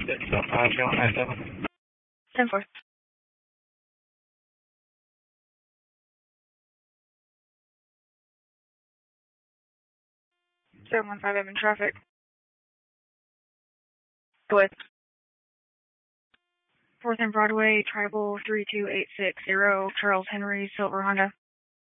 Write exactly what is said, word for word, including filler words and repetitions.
Six, uh, five, nine, seven. ten four. seven one five, I'm in traffic. Go with fourth and Broadway, Tribal three two eight six zero, Charles Henry, Silver Honda.